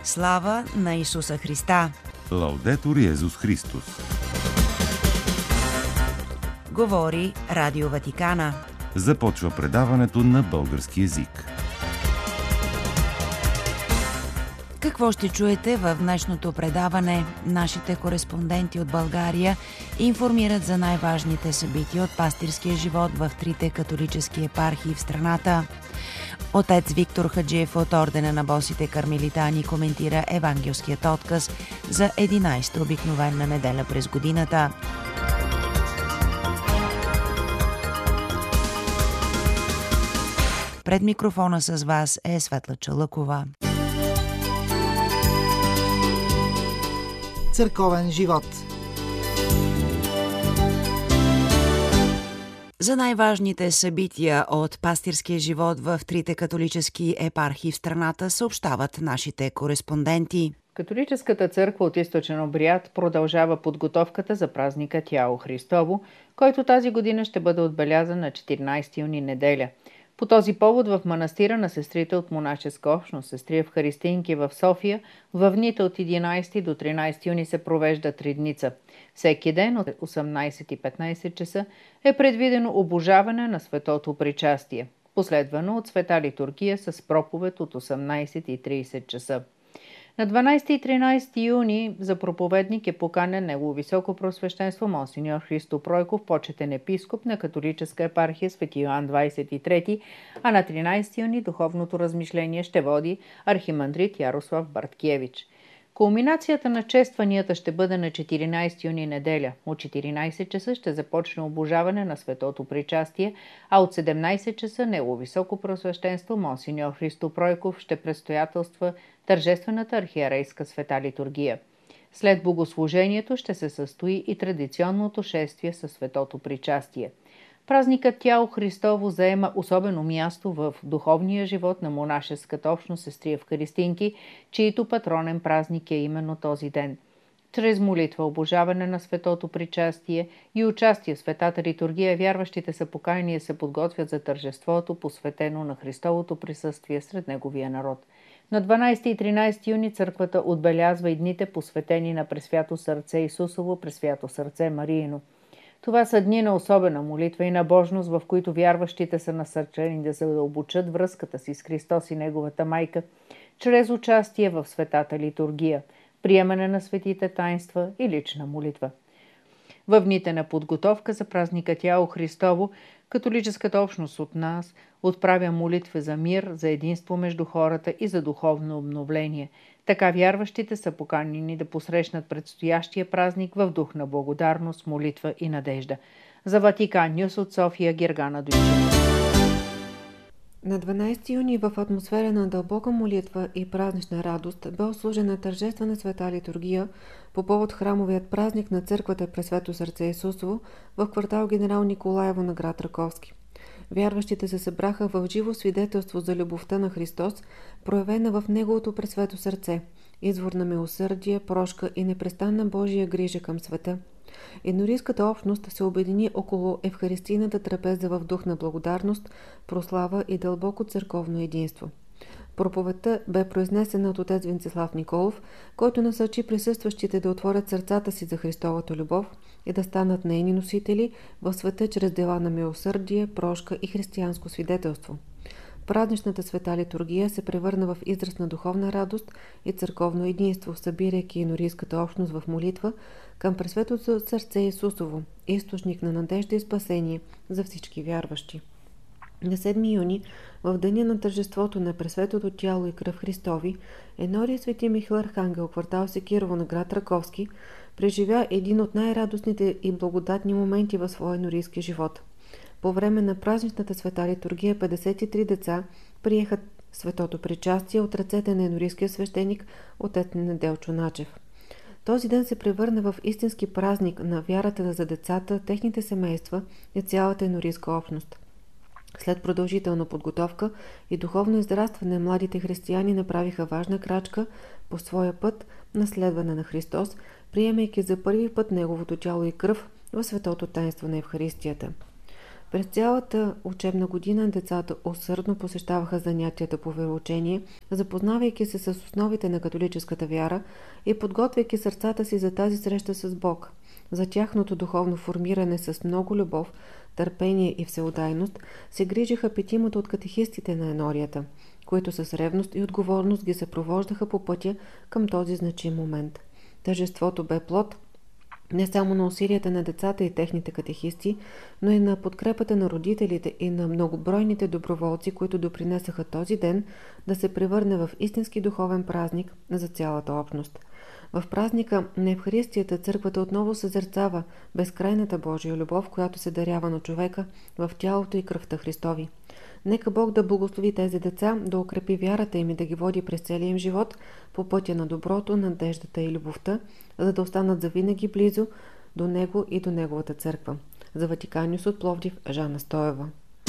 Слава на Исуса Христа! Лаудетур Йезус Христос! Говори Радио Ватикана. Започва предаването на български език. Какво ще чуете в днешното предаване? Нашите кореспонденти от България информират за най-важните събития от пастирския живот в трите католически епархии в страната. Отец Виктор Хаджиев от Ордена на босите кармелитани коментира евангелският отказ за 11-та обикновена неделя през годината. Пред микрофона с вас е Светла Чалъкова. Църковен живот. За най-важните събития от пастирския живот в трите католически епархии в страната съобщават нашите кореспонденти. Католическата църква от Източен обряд продължава подготовката за празника Тяло Христово, който тази година ще бъде отбелязан на 14 юни неделя. По този повод в манастира на сестрите от монашеска общност Сестри Евхаристийнки в София в дните от 11 до 13 юни се провежда тридница. Всеки ден от 18:15 часа е предвидено обожаване на Светото Причастие, последвано от света литургия с проповед от 18:30 часа. На 12 и 13 юни за проповедник е поканен Негово високо просвещенство Монсеньор Христо Пройков, почетен епископ на католическа епархия Свети Йоан 23, а на 13 юни духовното размишление ще води архимандрит Ярослав Барткевич. Кулминацията на честванията ще бъде на 14 юни неделя. От 14 часа ще започне обожаване на Светото Причастие, а от 17 часа Негово високо просвещенство Монсеньор Христо Пройков ще предстоятелства тържествената архиерейска света литургия. След богослужението ще се състои и традиционното шествие със Светото Причастие. Празникът Тяло Христово заема особено място в духовния живот на монашеската общност Сестри Евхаристийнки, чието патронен празник е именно този ден. Чрез молитва, обожаване на Светото Причастие и участие в светата литургия, вярващите са поканени да се подготвят за тържеството, посветено на Христовото присъствие сред Неговия народ. На 12 и 13 юни църквата отбелязва и дните, посветени на Пресвято сърце Исусово, Пресвято сърце Мариино. Това са дни на особена молитва и набожност, в които вярващите са насърчени да задълбочат връзката си с Христос и Неговата майка, чрез участие в светата литургия, приемане на светите таинства и лична молитва. В дните на подготовка за празника Тяло Христово, католическата общност от нас отправя молитви за мир, за единство между хората и за духовно обновление. Така вярващите са поканени да посрещнат предстоящия празник в дух на благодарност, молитва и надежда. За Ватикан Нюс от София, Гергана Дойчева. На 12 юни в атмосфера на дълбока молитва и празнична радост бе отслужена тържествена света литургия по повод храмовият празник на църквата Пресвято сърце Исусово в квартал Генерал Николаево на град Раковски. Вярващите се събраха в живо свидетелство за любовта на Христос, проявена в Неговото Пресвето сърце, извор на милосърдие, прошка и непрестанна Божия грижа към света. Енорийската общност се обедини около евхаристийната трапеза в дух на благодарност, прослава и дълбоко църковно единство. Проповедта бе произнесена от отец Венцислав Николов, който насърчи присъстващите да отворят сърцата си за Христовата любов и да станат нейни носители в света чрез дела на милосърдие, прошка и християнско свидетелство. Празничната света литургия се превърна в израз на духовна радост и църковно единство, събирайки енорийската общност в молитва към Пресветото сърце Исусово, източник на надежда и спасение за всички вярващи. На 7 юни, в деня на тържеството на Пресветото тяло и кръв Христови, енорий Свети Михаил Архангел, квартал Секирово на град Раковски, преживя един от най-радостните и благодатни моменти в своя енорийски живот. По време на празничната света литургия 53 деца приеха Светото Причастие от ръцете на енорийския свещеник отец Неделчо Начев. Този ден се превърна в истински празник на вярата за децата, техните семейства и цялата енорийска общност. След продължителна подготовка и духовно израстване, младите християни направиха важна крачка по своя път на следване на Христос, приемайки за първи път Неговото тяло и кръв в светото таинство на Евхаристията. През цялата учебна година децата усърдно посещаваха занятията по вероучение, запознавайки се с основите на католическата вяра и подготвяйки сърцата си за тази среща с Бог. За тяхното духовно формиране с много любов, търпение и всеотдайност се грижиха петимата от катехистите на енорията, които с ревност и отговорност ги съпровождаха по пътя към този значим момент. Тържеството бе плод не само на усилията на децата и техните катехисти, но и на подкрепата на родителите и на многобройните доброволци, които допринесаха този ден да се превърне в истински духовен празник за цялата общност. В празника на Евхаристията църквата отново съзерцава безкрайната Божия любов, която се дарява на човека в тялото и кръвта Христови. Нека Бог да благослови тези деца, да укрепи вярата им и да ги води през целия им живот по пътя на доброто, надеждата и любовта, за да останат завинаги близо до Него и до Неговата църква. За Ватикан Нюс от Пловдив, Жана Стоева.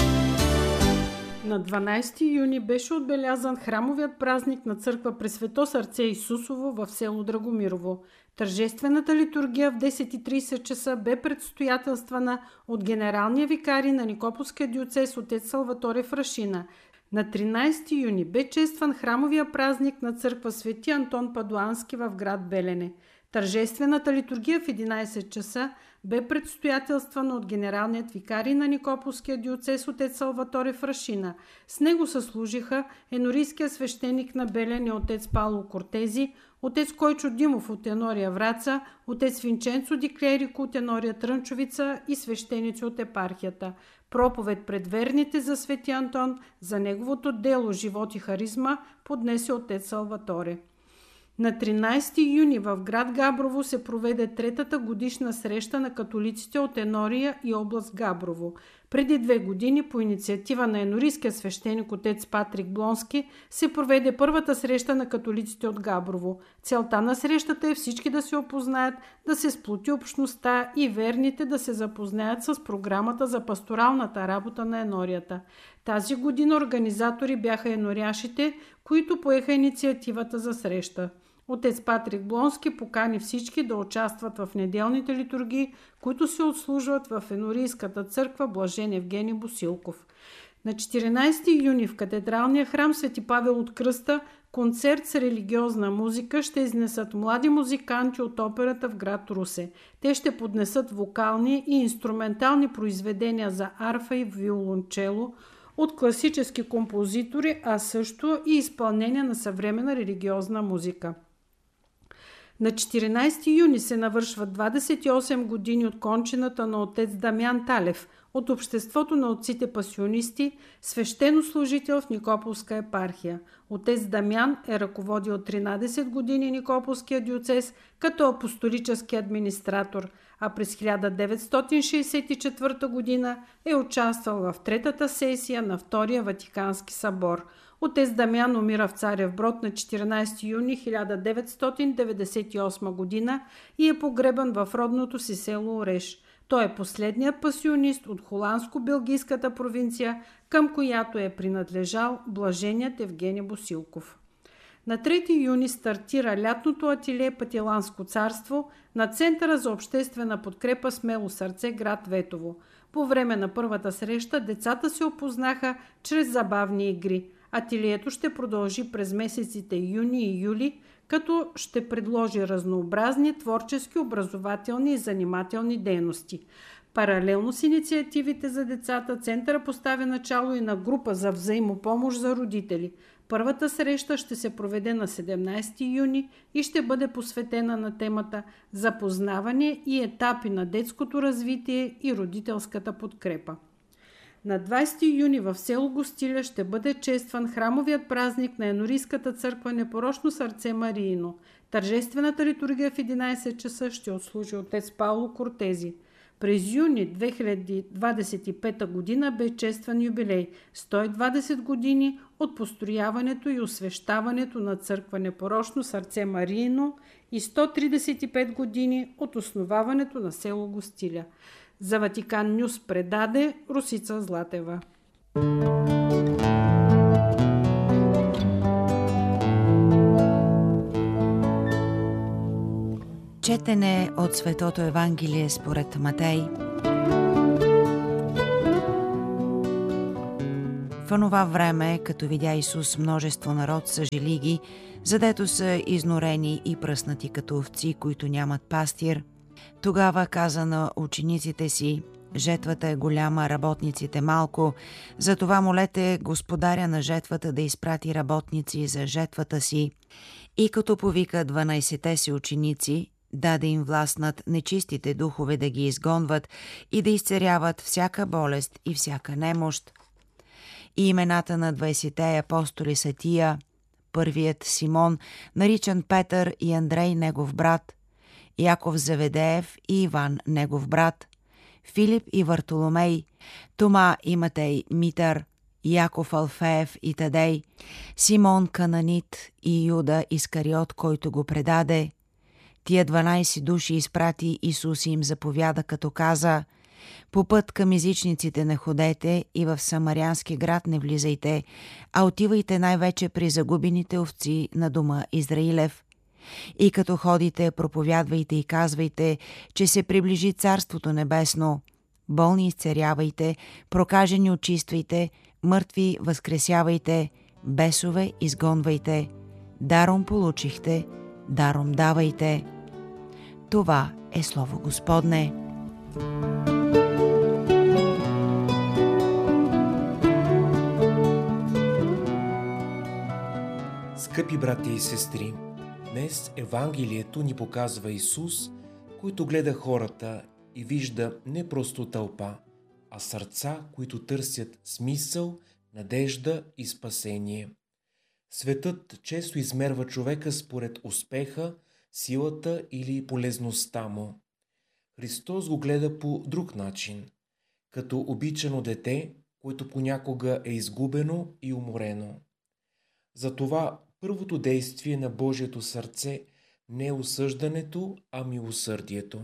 На 12 юни беше отбелязан храмовият празник на църква Пресвето сърце Исусово в село Драгомирово. Тържествената литургия в 10:30 часа бе предстоятелствана от генералния викарий на Никополския диоцез отец Салваторе Фрашина. На 13 юни бе честван храмовия празник на църква Свети Антон Падуански в град Белене. Тържествената литургия в 11 часа бе предстоятелствана от генералният викарий на Никополския диоцез отец Салваторе Фрашина. С него съслужиха енорийския свещеник на Белене отец Пауло Кортези, отец Койчо Димов от енория Враца, отец Винченцо Ди Клерико от енория Трънчовица и свещеници от епархията. Проповед пред верните за Свети Антон, за неговото дело, живот и харизма поднесе отец Салваторе. На 13 юни в град Габрово се проведе третата годишна среща на католиците от Енория и област Габрово. Преди 2 години по инициатива на енорийския свещеник отец Патрик Блонски се проведе първата среща на католиците от Габрово. Целта на срещата е всички да се опознаят, да се сплоти общността и верните да се запознаят с програмата за пасторалната работа на енорията. Тази година организатори бяха еноряшите, които поеха инициативата за среща. Отец Патрик Блонски покани всички да участват в неделните литургии, които се отслужват в енорийската църква Блажен Евгений Босилков. На 14 юни в катедралния храм Свети Павел от Кръста концерт с религиозна музика ще изнесат млади музиканти от операта в град Русе. Те ще поднесат вокални и инструментални произведения за арфа и виолончело от класически композитори, а също и изпълнение на съвременна религиозна музика. На 14 юни се навършват 28 години от кончината на отец Дамян Талев от Обществото на отците пасионисти, свещенослужител в Никополска епархия. Отец Дамян е ръководил 13 години Никополския диоцез като апостолически администратор, а през 1964 година е участвал в третата сесия на Втория Ватикански събор. Отец Дамян умира в Царев Брод на 14 юни 1998 година и е погребан в родното си село Ореш. Той е последният пасионист от холандско-белгийската провинция, към която е принадлежал блаженият Евгений Босилков. На 3 юни стартира лятното ателие Пателанско царство на Центъра за обществена подкрепа Смело сърце, град Ветово. По време на първата среща децата се опознаха чрез забавни игри. Ателието ще продължи през месеците юни и юли, като ще предложи разнообразни творчески, образователни и занимателни дейности. Паралелно с инициативите за децата, Центъра поставя начало и на група за взаимопомощ за родители. Първата среща ще се проведе на 17 юни и ще бъде посветена на темата запознаване и етапи на детското развитие и родителската подкрепа. На 20 юни в село Гостиля ще бъде честван храмовият празник на енорийската църква Непорочно сърце Мариино. Тържествената литургия в 11 часа ще отслужи отец Пауло Кортези. През юни 2025 година бе честван юбилей – 120 години от построяването и освещаването на църква Непорочно сърце Мариино и 135 години от основаването на село Гостиля. За Ватикан Нюс предаде Русица Златева. Четене от Светото Евангелие според Матей. В онова време, като видя Исус множество народ, съжали ги, задето са изнорени и пръснати като овци, които нямат пастир, тогава каза на учениците си: жетвата е голяма, работниците малко, затова молете господаря на жетвата да изпрати работници за жетвата си. И като повика 12-те си ученици, даде им власт над нечистите духове да ги изгонват и да изцеряват всяка болест и всяка немощ. И имената на 20-те апостоли са тия: първият Симон, наричан Петър, и Андрей, негов брат, Яков Заведеев и Иван, негов брат, Филип и Вартоломей, Тома и Матей Митър, Яков Алфеев и Тадей, Симон Кананит и Юда Искариот, който го предаде. Тия 12 души изпрати Исус и им заповяда, като каза: по път към езичниците не ходете и в самарянски град не влизайте, а отивайте най-вече при загубените овци на дома Израилев. И като ходите, проповядвайте и казвайте, че се приближи Царството Небесно. Болни изцерявайте, прокажени очиствайте, мъртви възкресявайте, бесове изгонвайте. Даром получихте, даром давайте. Това е Слово Господне. Скъпи братя и сестри, днес Евангелието ни показва Исус, който гледа хората и вижда не просто тълпа, а сърца, които търсят смисъл, надежда и спасение. Светът често измерва човека според успеха, силата или полезността му. Христос го гледа по друг начин, като обичано дете, което понякога е изгубено и уморено. Затова първото действие на Божието сърце не е осъждането, а милосърдието.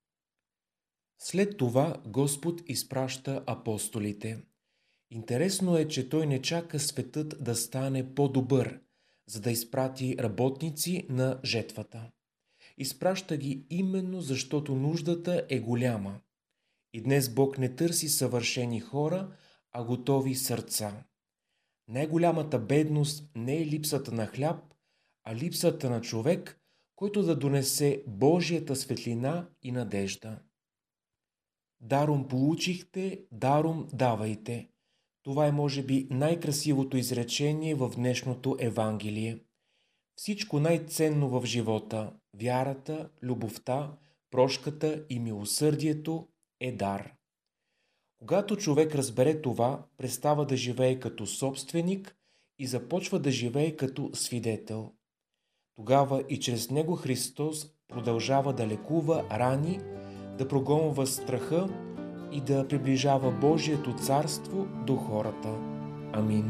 След това Господ изпраща апостолите. Интересно е, че Той не чака светът да стане по-добър, за да изпрати работници на жетвата. Изпраща ги именно защото нуждата е голяма. И днес Бог не търси съвършени хора, а готови сърца. Най-голямата бедност не е липсата на хляб, а липсата на човек, който да донесе Божията светлина и надежда. Даром получихте, даром давайте. Това е може би най-красивото изречение в днешното Евангелие. Всичко най-ценно в живота – вярата, любовта, прошката и милосърдието е дар. Когато човек разбере това, престава да живее като собственик и започва да живее като свидетел. Тогава и чрез него Христос продължава да лекува рани, да прогонва страха и да приближава Божието царство до хората. Амин.